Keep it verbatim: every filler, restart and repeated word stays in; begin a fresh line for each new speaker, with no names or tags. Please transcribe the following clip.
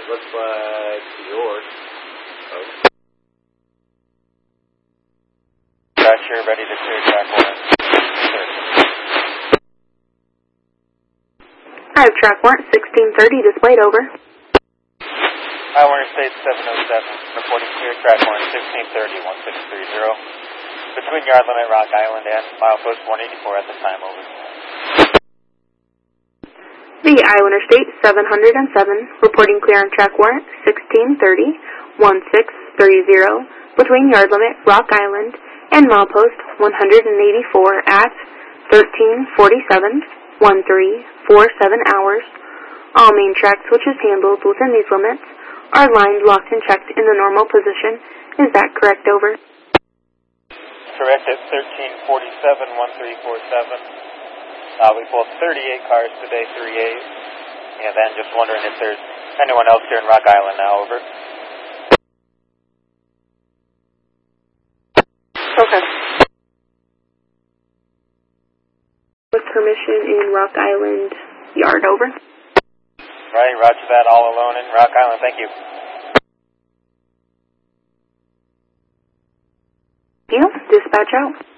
looks like York. Oh.
Roger, ready to clear track one.
I have track warrant sixteen thirty displayed, over.
I Warner State seven oh seven, reporting clear track warrant sixteen thirty, one six three zero. Between yard limit Rock Island and milepost one eighty-four at the time, over.
The Iowa Interstate seven oh seven, reporting clear on track warrant sixteen thirty, one six three zero, between yard limit Rock Island and milepost one eighty-four at thirteen forty-seven, thirteen forty-seven hours. All main track switches handled within these limits are lined, locked, and checked in the normal position. Is that correct, over?
Correct at thirteen forty-seven, thirteen forty-seven. Uh, we pulled thirty-eight cars today, thirty-eight. And then just wondering if there's anyone else here in Rock Island now, over.
Okay. With permission in Rock Island Yard, over.
Right, roger that, all alone in Rock Island, thank you.
You, dispatch out.